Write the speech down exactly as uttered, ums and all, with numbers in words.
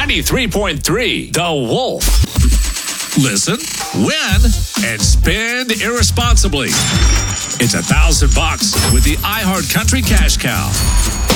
ninety-three point three The Wolf. Listen, win, and spend irresponsibly. It's a thousand bucks with the iHeart Country Cash Cow.